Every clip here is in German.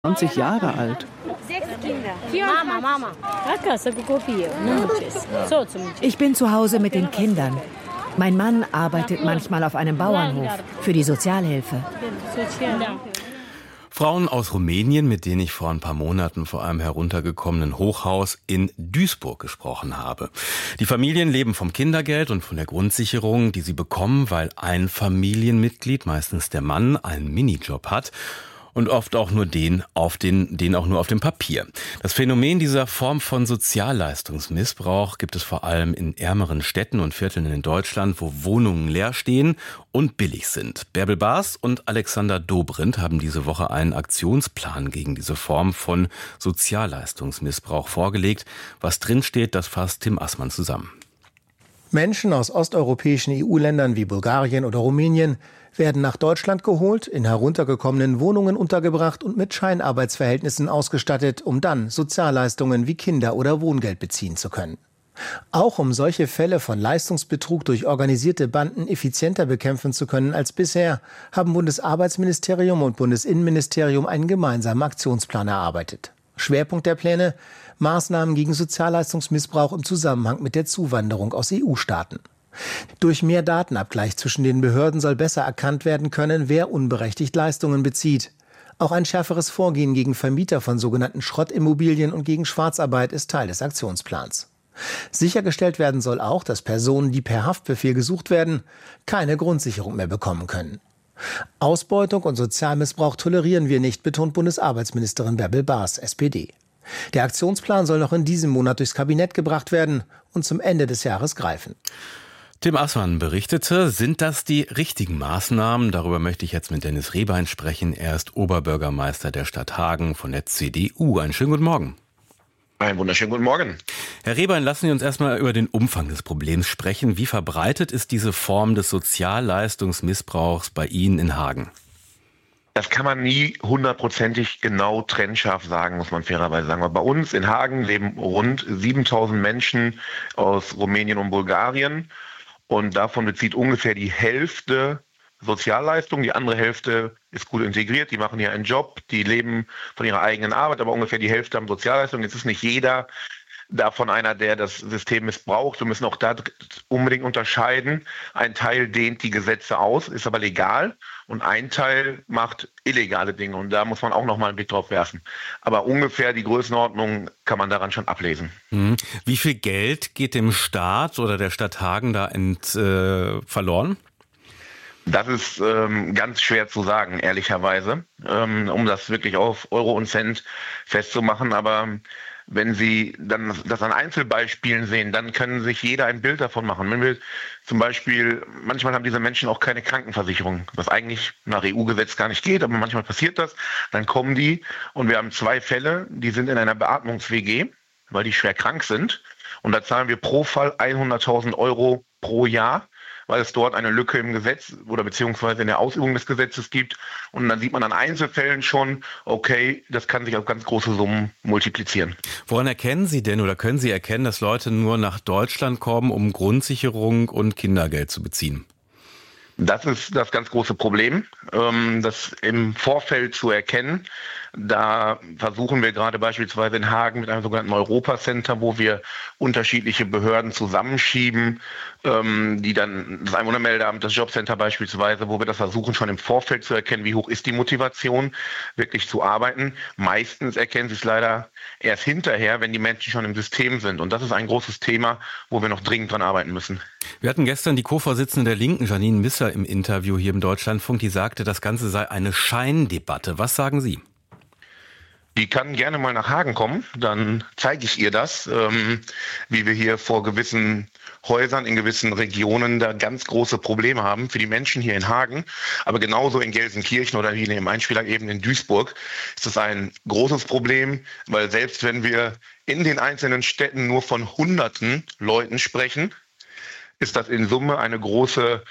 20 Jahre alt. 6 Kinder. Mama. Ich bin zu Hause mit den Kindern. Mein Mann arbeitet manchmal auf einem Bauernhof für die Sozialhilfe. Frauen aus Rumänien, mit denen ich vor ein paar Monaten vor einem heruntergekommenen Hochhaus in Duisburg gesprochen habe. Die Familien leben vom Kindergeld und von der Grundsicherung, die sie bekommen, weil ein Familienmitglied, meistens der Mann, einen Minijob hat. Und oft auch nur den auch nur auf dem Papier. Das Phänomen dieser Form von Sozialleistungsmissbrauch gibt es vor allem in ärmeren Städten und Vierteln in Deutschland, wo Wohnungen leer stehen und billig sind. Bärbel Baas und Alexander Dobrindt haben diese Woche einen Aktionsplan gegen diese Form von Sozialleistungsmissbrauch vorgelegt. Was drinsteht, das fasst Tim Assmann zusammen. Menschen aus osteuropäischen EU-Ländern wie Bulgarien oder Rumänien werden nach Deutschland geholt, in heruntergekommenen Wohnungen untergebracht und mit Scheinarbeitsverhältnissen ausgestattet, um dann Sozialleistungen wie Kinder- oder Wohngeld beziehen zu können. Auch um solche Fälle von Leistungsbetrug durch organisierte Banden effizienter bekämpfen zu können als bisher, haben Bundesarbeitsministerium und Bundesinnenministerium einen gemeinsamen Aktionsplan erarbeitet. Schwerpunkt der Pläne: Maßnahmen gegen Sozialleistungsmissbrauch im Zusammenhang mit der Zuwanderung aus EU-Staaten. Durch mehr Datenabgleich zwischen den Behörden soll besser erkannt werden können, wer unberechtigt Leistungen bezieht. Auch ein schärferes Vorgehen gegen Vermieter von sogenannten Schrottimmobilien und gegen Schwarzarbeit ist Teil des Aktionsplans. Sichergestellt werden soll auch, dass Personen, die per Haftbefehl gesucht werden, keine Grundsicherung mehr bekommen können. Ausbeutung und Sozialmissbrauch tolerieren wir nicht, betont Bundesarbeitsministerin Bärbel Baas, SPD. Der Aktionsplan soll noch in diesem Monat durchs Kabinett gebracht werden und zum Ende des Jahres greifen. Tim Assmann berichtete, sind das die richtigen Maßnahmen? Darüber möchte ich jetzt mit Dennis Rehbein sprechen. Er ist Oberbürgermeister der Stadt Hagen von der CDU. Einen schönen guten Morgen. Einen wunderschönen guten Morgen. Herr Rehbein, lassen Sie uns erstmal über den Umfang des Problems sprechen. Wie verbreitet ist diese Form des Sozialleistungsmissbrauchs bei Ihnen in Hagen? Das kann man nie hundertprozentig genau trennscharf sagen, muss man fairerweise sagen. Aber bei uns in Hagen leben rund 7.000 Menschen aus Rumänien und Bulgarien. Und davon bezieht ungefähr die Hälfte Sozialleistung. Die andere Hälfte ist gut integriert. Die machen hier einen Job, die leben von ihrer eigenen Arbeit, aber ungefähr die Hälfte haben Sozialleistung. Jetzt ist nicht jeder davon einer, der das System missbraucht. Wir müssen auch da unbedingt unterscheiden. Ein Teil dehnt die Gesetze aus, ist aber legal, und ein Teil macht illegale Dinge. Und da muss man auch nochmal einen Blick drauf werfen. Aber ungefähr die Größenordnung kann man daran schon ablesen. Wie viel Geld geht dem Staat oder der Stadt Hagen da verloren? Das ist ganz schwer zu sagen, ehrlicherweise, um das wirklich auf Euro und Cent festzumachen. Aber wenn Sie dann das an Einzelbeispielen sehen, dann können sich jeder ein Bild davon machen. Wenn wir zum Beispiel, manchmal haben diese Menschen auch keine Krankenversicherung, was eigentlich nach EU-Gesetz gar nicht geht, aber manchmal passiert das. Dann kommen die, und wir haben 2 Fälle, die sind in einer Beatmungs-WG, weil die schwer krank sind. Und da zahlen wir pro Fall 100.000 Euro pro Jahr, weil es dort eine Lücke im Gesetz oder beziehungsweise in der Ausübung des Gesetzes gibt. Und dann sieht man an Einzelfällen schon, okay, das kann sich auf ganz große Summen multiplizieren. Woran erkennen Sie denn oder können Sie erkennen, dass Leute nur nach Deutschland kommen, um Grundsicherung und Kindergeld zu beziehen? Das ist das ganz große Problem, das im Vorfeld zu erkennen. Da versuchen wir gerade beispielsweise in Hagen mit einem sogenannten Europa-Center, wo wir unterschiedliche Behörden zusammenschieben, die dann das Einwohnermeldeamt, das Jobcenter beispielsweise, wo wir das versuchen, schon im Vorfeld zu erkennen, wie hoch ist die Motivation, wirklich zu arbeiten. Meistens erkennen Sie es leider erst hinterher, wenn die Menschen schon im System sind. Und das ist ein großes Thema, wo wir noch dringend dran arbeiten müssen. Wir hatten gestern die Co-Vorsitzende der Linken, Janine Misser, im Interview hier im Deutschlandfunk, die sagte, das Ganze sei eine Scheindebatte. Was sagen Sie? Die kann gerne mal nach Hagen kommen, dann zeige ich ihr das, wie wir hier vor gewissen Häusern in gewissen Regionen da ganz große Probleme haben für die Menschen hier in Hagen. Aber genauso in Gelsenkirchen oder wie im Einspieler eben in Duisburg ist das ein großes Problem, weil selbst wenn wir in den einzelnen Städten nur von Hunderten Leuten sprechen, ist das in Summe ein großer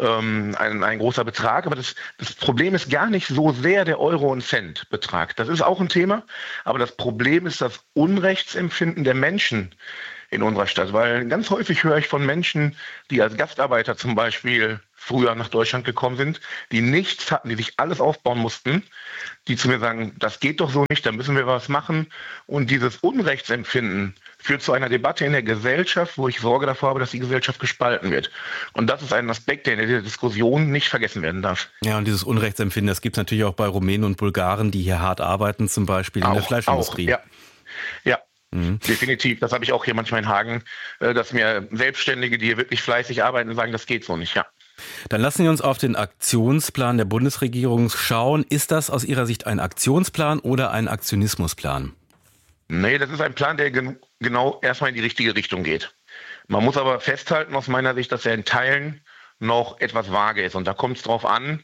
Betrag. Aber das Problem ist gar nicht so sehr der Euro- und Cent-Betrag. Das ist auch ein Thema. Aber das Problem ist das Unrechtsempfinden der Menschen, in unserer Stadt, weil ganz häufig höre ich von Menschen, die als Gastarbeiter zum Beispiel früher nach Deutschland gekommen sind, die nichts hatten, die sich alles aufbauen mussten, die zu mir sagen, das geht doch so nicht, da müssen wir was machen. Und dieses Unrechtsempfinden führt zu einer Debatte in der Gesellschaft, wo ich Sorge davor habe, dass die Gesellschaft gespalten wird. Und das ist ein Aspekt, der in dieser Diskussion nicht vergessen werden darf. Ja, und dieses Unrechtsempfinden, das gibt es natürlich auch bei Rumänen und Bulgaren, die hier hart arbeiten, zum Beispiel in der Fleischindustrie. Ja. Definitiv. Das habe ich auch hier manchmal in Hagen, dass mir Selbstständige, die hier wirklich fleißig arbeiten, sagen, das geht so nicht, ja. Dann lassen Sie uns auf den Aktionsplan der Bundesregierung schauen. Ist das aus Ihrer Sicht ein Aktionsplan oder ein Aktionismusplan? Nee, das ist ein Plan, der genau erstmal in die richtige Richtung geht. Man muss aber festhalten aus meiner Sicht, dass er in Teilen noch etwas vage ist. Und da kommt es drauf an,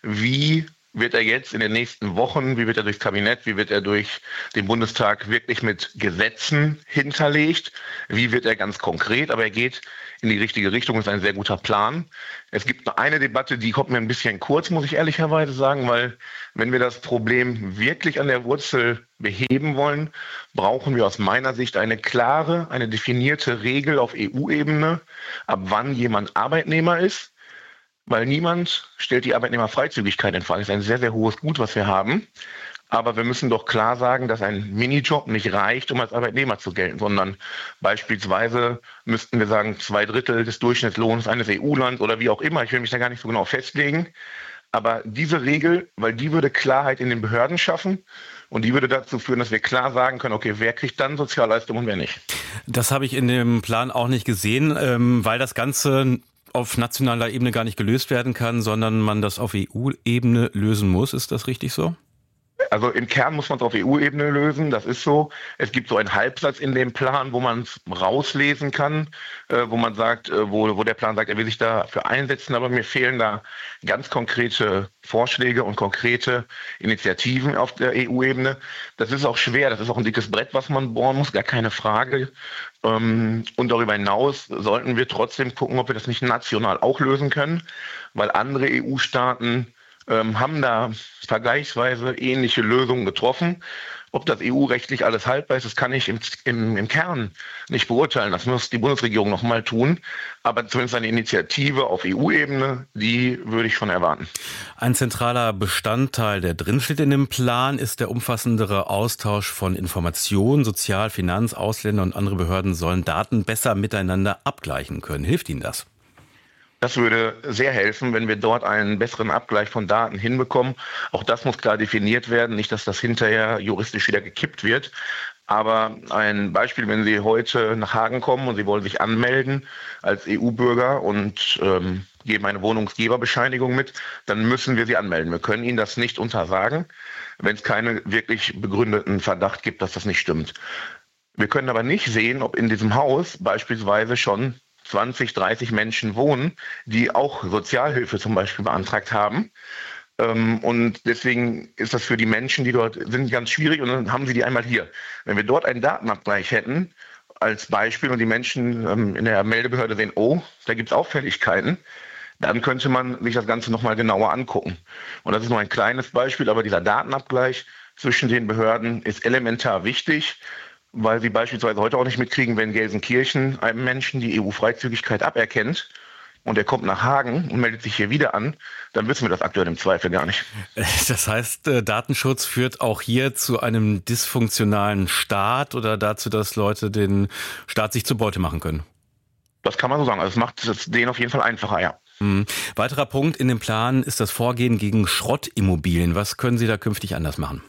wie wird er jetzt in den nächsten Wochen, wie wird er durchs Kabinett, wie wird er durch den Bundestag wirklich mit Gesetzen hinterlegt, wie wird er ganz konkret, aber er geht in die richtige Richtung, ist ein sehr guter Plan. Es gibt noch eine Debatte, die kommt mir ein bisschen kurz, muss ich ehrlicherweise sagen, weil wenn wir das Problem wirklich an der Wurzel beheben wollen, brauchen wir aus meiner Sicht eine klare, eine definierte Regel auf EU-Ebene, ab wann jemand Arbeitnehmer ist. Weil niemand stellt die Arbeitnehmerfreizügigkeit in Frage. Das ist ein sehr, sehr hohes Gut, was wir haben. Aber wir müssen doch klar sagen, dass ein Minijob nicht reicht, um als Arbeitnehmer zu gelten, sondern beispielsweise müssten wir sagen, 2/3 des Durchschnittslohns eines EU-Lands oder wie auch immer. Ich will mich da gar nicht so genau festlegen. Aber diese Regel, weil die würde Klarheit in den Behörden schaffen und die würde dazu führen, dass wir klar sagen können, okay, wer kriegt dann Sozialleistungen und wer nicht. Das habe ich in dem Plan auch nicht gesehen, weil das Ganze auf nationaler Ebene gar nicht gelöst werden kann, sondern man das auf EU-Ebene lösen muss. Ist das richtig so? Also im Kern muss man es auf EU-Ebene lösen, das ist so. Es gibt so einen Halbsatz in dem Plan, wo man es rauslesen kann, wo man sagt, wo der Plan sagt, er will sich dafür einsetzen, aber mir fehlen da ganz konkrete Vorschläge und konkrete Initiativen auf der EU-Ebene. Das ist auch schwer, das ist auch ein dickes Brett, was man bohren muss, gar keine Frage. Und darüber hinaus sollten wir trotzdem gucken, ob wir das nicht national auch lösen können, weil andere EU-Staaten haben da vergleichsweise ähnliche Lösungen getroffen. Ob das EU-rechtlich alles haltbar ist, das kann ich im Kern nicht beurteilen. Das muss die Bundesregierung noch mal tun. Aber zumindest eine Initiative auf EU-Ebene, die würde ich schon erwarten. Ein zentraler Bestandteil, der drinsteht in dem Plan, ist der umfassendere Austausch von Informationen. Sozial-, Finanz-, Ausländer und andere Behörden sollen Daten besser miteinander abgleichen können. Hilft Ihnen das? Das würde sehr helfen, wenn wir dort einen besseren Abgleich von Daten hinbekommen. Auch das muss klar definiert werden, nicht, dass das hinterher juristisch wieder gekippt wird. Aber ein Beispiel, wenn Sie heute nach Hagen kommen und Sie wollen sich anmelden als EU-Bürger und geben eine Wohnungsgeberbescheinigung mit, dann müssen wir Sie anmelden. Wir können Ihnen das nicht untersagen, wenn es keinen wirklich begründeten Verdacht gibt, dass das nicht stimmt. Wir können aber nicht sehen, ob in diesem Haus beispielsweise schon 20, 30 Menschen wohnen, die auch Sozialhilfe zum Beispiel beantragt haben. Und deswegen ist das für die Menschen, die dort sind, ganz schwierig. Und dann haben sie die einmal hier. Wenn wir dort einen Datenabgleich hätten, als Beispiel, und die Menschen in der Meldebehörde sehen, oh, da gibt es Auffälligkeiten, dann könnte man sich das Ganze nochmal genauer angucken. Und das ist nur ein kleines Beispiel, aber dieser Datenabgleich zwischen den Behörden ist elementar wichtig, weil sie beispielsweise heute auch nicht mitkriegen, wenn Gelsenkirchen einem Menschen die EU-Freizügigkeit aberkennt und er kommt nach Hagen und meldet sich hier wieder an, dann wissen wir das aktuell im Zweifel gar nicht. Das heißt, Datenschutz führt auch hier zu einem dysfunktionalen Staat oder dazu, dass Leute den Staat sich zur Beute machen können? Das kann man so sagen. Also es macht es denen auf jeden Fall einfacher, ja. Weiterer Punkt in dem Plan ist das Vorgehen gegen Schrottimmobilien. Was können Sie da künftig anders machen?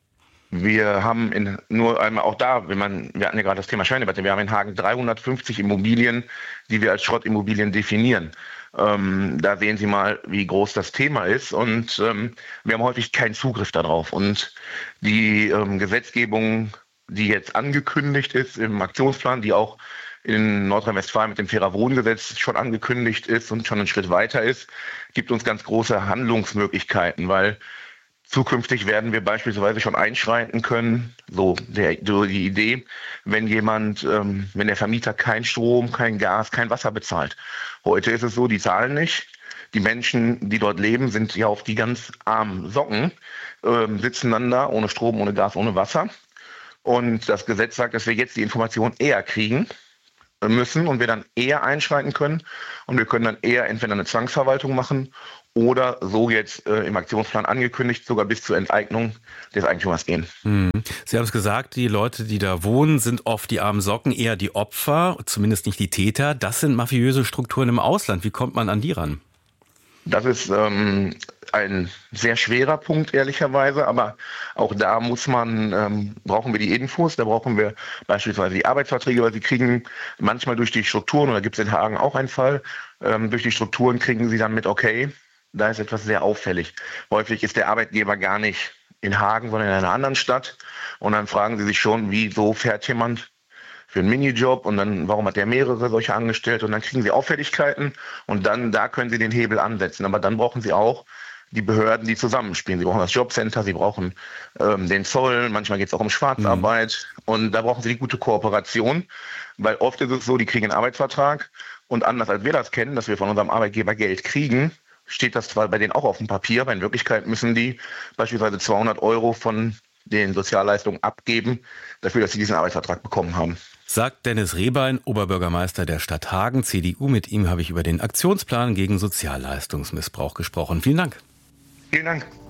Wir haben auch da, wir hatten ja gerade das Thema Scheindebatte, wir haben in Hagen 350 Immobilien, die wir als Schrottimmobilien definieren. Da sehen Sie mal, wie groß das Thema ist und wir haben häufig keinen Zugriff darauf. Und die Gesetzgebung, die jetzt angekündigt ist im Aktionsplan, die auch in Nordrhein-Westfalen mit dem Fairer Wohngesetz schon angekündigt ist und schon einen Schritt weiter ist, gibt uns ganz große Handlungsmöglichkeiten, weil zukünftig werden wir beispielsweise schon einschreiten können, so die Idee, wenn der Vermieter kein Strom, kein Gas, kein Wasser bezahlt. Heute ist es so, die zahlen nicht. Die Menschen, die dort leben, sind ja auf die ganz armen Socken, sitzen dann da ohne Strom, ohne Gas, ohne Wasser. Und das Gesetz sagt, dass wir jetzt die Information eher kriegen, müssen und wir dann eher einschreiten können. Und wir können dann eher entweder eine Zwangsverwaltung machen oder so jetzt im Aktionsplan angekündigt, sogar bis zur Enteignung des Eigentümers gehen. Sie haben es gesagt, die Leute, die da wohnen, sind oft die armen Socken, eher die Opfer, zumindest nicht die Täter. Das sind mafiöse Strukturen im Ausland. Wie kommt man an die ran? Das ist ein sehr schwerer Punkt, ehrlicherweise, aber auch da brauchen wir die Infos, da brauchen wir beispielsweise die Arbeitsverträge, weil sie kriegen manchmal durch die Strukturen, oder gibt es in Hagen auch einen Fall, durch die Strukturen kriegen sie dann mit, okay, da ist etwas sehr auffällig. Häufig ist der Arbeitgeber gar nicht in Hagen, sondern in einer anderen Stadt und dann fragen sie sich schon, wieso fährt jemand für einen Minijob und dann, warum hat der mehrere solche angestellt und dann kriegen sie Auffälligkeiten und dann, da können sie den Hebel ansetzen. Aber dann brauchen sie auch die Behörden, die zusammenspielen. Sie brauchen das Jobcenter, sie brauchen den Zoll, manchmal geht es auch um Schwarzarbeit und da brauchen sie die gute Kooperation, weil oft ist es so, die kriegen einen Arbeitsvertrag und anders als wir das kennen, dass wir von unserem Arbeitgeber Geld kriegen, steht das zwar bei denen auch auf dem Papier, aber in Wirklichkeit müssen die beispielsweise 200 € von den Sozialleistungen abgeben, dafür, dass sie diesen Arbeitsvertrag bekommen haben. Sagt Dennis Rehbein, Oberbürgermeister der Stadt Hagen, CDU. Mit ihm habe ich über den Aktionsplan gegen Sozialleistungsmissbrauch gesprochen. Vielen Dank. Vielen Dank.